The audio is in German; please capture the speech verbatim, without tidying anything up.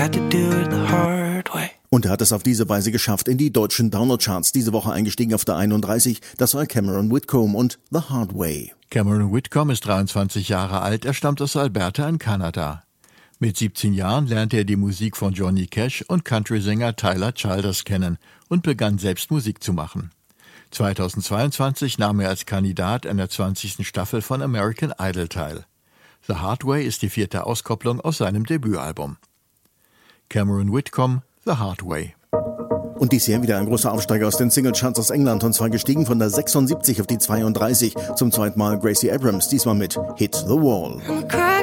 had to do it the hard way. Und er hat es auf diese Weise geschafft in die deutschen Download-Charts. Diese Woche eingestiegen auf der einunddreißig. Das war Cameron Whitcomb und The Hard Way. Cameron Whitcomb ist dreiundzwanzig Jahre alt. Er stammt aus Alberta in Kanada. Mit siebzehn Jahren lernte er die Musik von Johnny Cash und Country-Sänger Tyler Childers kennen und begann selbst Musik zu machen. zweitausendzweiundzwanzig nahm er als Kandidat an der zwanzigsten Staffel von American Idol teil. The Hard Way ist die vierte Auskopplung aus seinem Debütalbum. Cameron Whitcomb, The Hard Way. Und dies hier wieder ein großer Aufsteiger aus den Singlecharts aus England, und zwar gestiegen von der sechsundsiebzig auf die zweiunddreißig. Zum zweiten Mal Gracie Abrams, diesmal mit Hit the Wall.